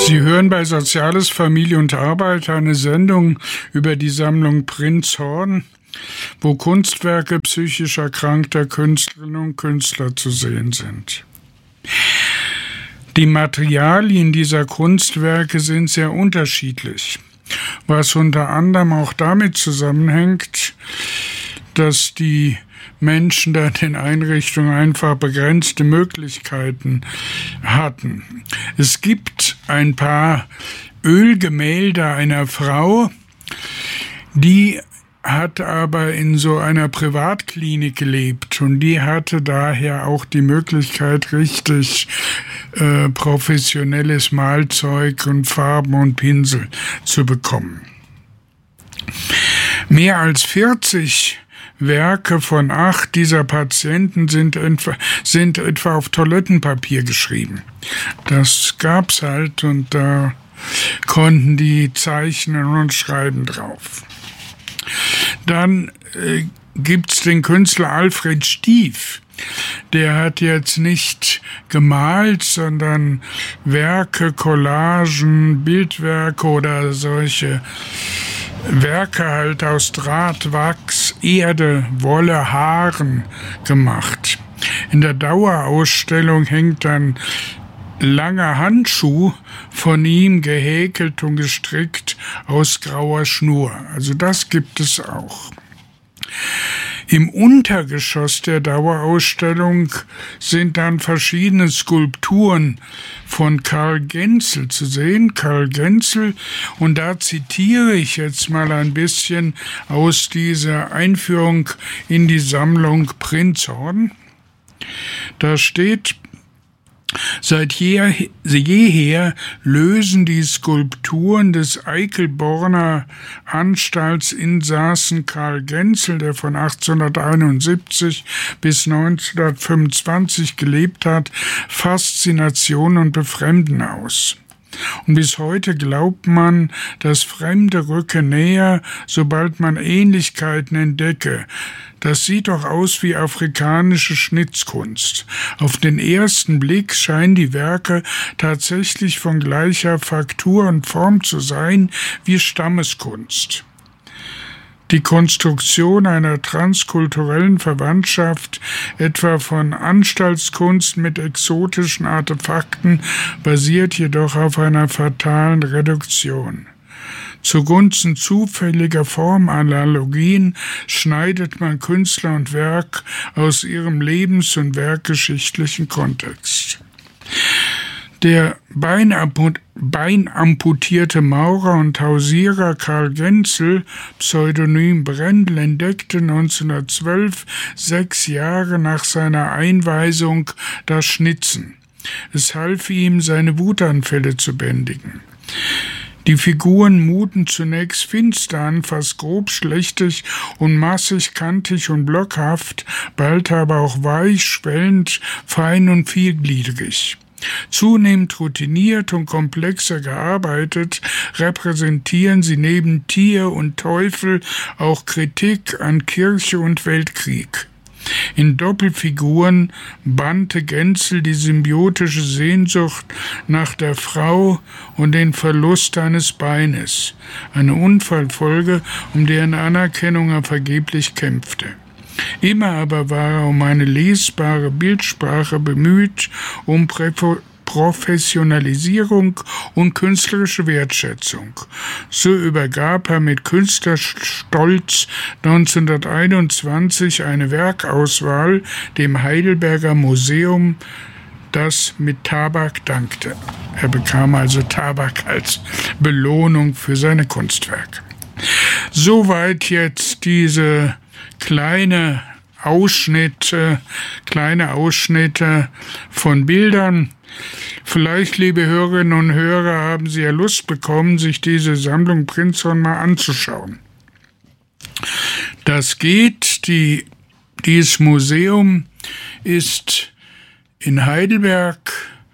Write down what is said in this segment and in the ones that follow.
Sie hören bei Soziales, Familie und Arbeit eine Sendung über die Sammlung Prinzhorn, wo Kunstwerke psychisch erkrankter Künstlerinnen und Künstler zu sehen sind. Die Materialien dieser Kunstwerke sind sehr unterschiedlich, was unter anderem auch damit zusammenhängt, dass die Menschen da in Einrichtungen einfach begrenzte Möglichkeiten hatten. Es gibt ein paar Ölgemälde einer Frau, die hat aber in so einer Privatklinik gelebt und die hatte daher auch die Möglichkeit, richtig professionelles Malzeug und Farben und Pinsel zu bekommen. Mehr als 40 Werke von 8 dieser Patienten sind etwa auf Toilettenpapier geschrieben. Das gab's halt und da konnten die zeichnen und schreiben drauf. Dann gibt's den Künstler Alfred Stief. Der hat jetzt nicht gemalt, sondern Werke, Collagen, Bildwerke oder solche Werke halt aus Draht, Wachs, Erde, Wolle, Haaren gemacht. In der Dauerausstellung hängt ein langer Handschuh von ihm gehäkelt und gestrickt aus grauer Schnur. Also das gibt es auch. Im Untergeschoss der Dauerausstellung sind dann verschiedene Skulpturen von Karl Genzel zu sehen. Karl Genzel, und da zitiere ich jetzt mal ein bisschen aus dieser Einführung in die Sammlung Prinzhorn. Da steht: Seit jeher lösen die Skulpturen des Eichelborner Anstaltsinsassen Karl Genzel, der von 1871 bis 1925 gelebt hat, Faszination und Befremden aus. Und bis heute glaubt man, das Fremde rücke näher, sobald man Ähnlichkeiten entdecke. Das sieht doch aus wie afrikanische Schnitzkunst. Auf den ersten Blick scheinen die Werke tatsächlich von gleicher Faktur und Form zu sein wie Stammeskunst. Die Konstruktion einer transkulturellen Verwandtschaft, etwa von Anstaltskunst mit exotischen Artefakten, basiert jedoch auf einer fatalen Reduktion. Zugunsten zufälliger Formanalogien schneidet man Künstler und Werk aus ihrem lebens- und werkgeschichtlichen Kontext. Der beinamputierte Maurer und Hausierer Karl Genzel, Pseudonym Brendel, entdeckte 1912, 6 Jahre nach seiner Einweisung, das Schnitzen. Es half ihm, seine Wutanfälle zu bändigen. Die Figuren muten zunächst finster an, fast grob schlechtig und massig, kantig und blockhaft, bald aber auch weich, schwellend, fein und vielgliedrig. Zunehmend routiniert und komplexer gearbeitet, repräsentieren sie neben Tier und Teufel auch Kritik an Kirche und Weltkrieg. In Doppelfiguren bannte Genzel die symbiotische Sehnsucht nach der Frau und den Verlust eines Beines, eine Unfallfolge, um deren Anerkennung er vergeblich kämpfte. Immer aber war er um eine lesbare Bildsprache bemüht, um Professionalisierung und künstlerische Wertschätzung. So übergab er mit Künstlerstolz 1921 eine Werkauswahl dem Heidelberger Museum, das mit Tabak dankte. Er bekam also Tabak als Belohnung für seine Kunstwerke. Soweit jetzt diese kleine Ausschnitte von Bildern. Vielleicht, liebe Hörerinnen und Hörer, haben Sie ja Lust bekommen, sich diese Sammlung Prinzhorn mal anzuschauen. Das geht. Dieses Museum ist in Heidelberg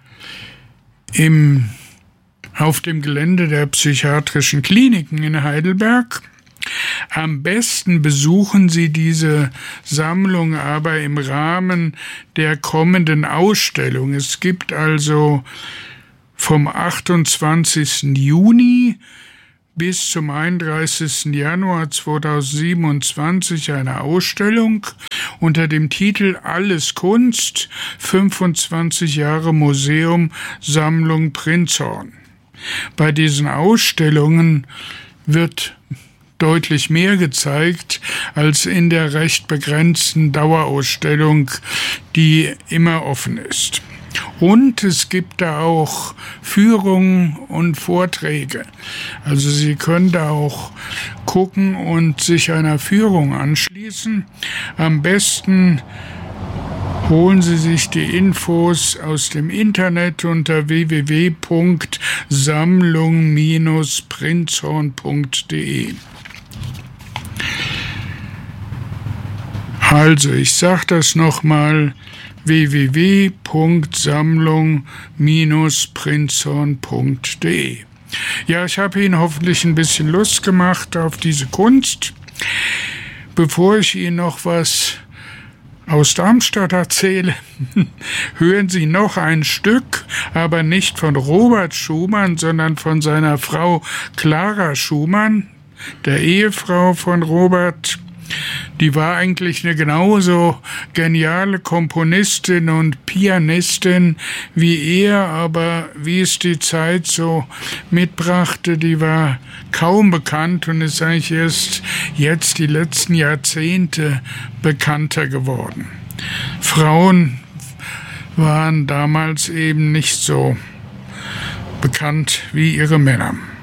auf dem Gelände der psychiatrischen Kliniken in Heidelberg. Am besten besuchen Sie diese Sammlung aber im Rahmen der kommenden Ausstellung. Es gibt also vom 28. Juni bis zum 31. Januar 2027 eine Ausstellung unter dem Titel Alles Kunst, 25 Jahre Museum, Sammlung Prinzhorn. Bei diesen Ausstellungen wird deutlich mehr gezeigt als in der recht begrenzten Dauerausstellung, die immer offen ist. Und es gibt da auch Führungen und Vorträge. Also Sie können da auch gucken und sich einer Führung anschließen. Am besten holen Sie sich die Infos aus dem Internet unter www.sammlung-prinzhorn.de. Also, ich sage das nochmal, www.sammlung-prinzhorn.de. Ja, ich habe Ihnen hoffentlich ein bisschen Lust gemacht auf diese Kunst. Bevor ich Ihnen noch was aus Darmstadt erzähle, hören Sie noch ein Stück, aber nicht von Robert Schumann, sondern von seiner Frau Clara Schumann, der Ehefrau von Robert. Die war eigentlich eine genauso geniale Komponistin und Pianistin wie er, aber wie es die Zeit so mitbrachte, die war kaum bekannt und ist eigentlich erst jetzt die letzten Jahrzehnte bekannter geworden. Frauen waren damals eben nicht so bekannt wie ihre Männer.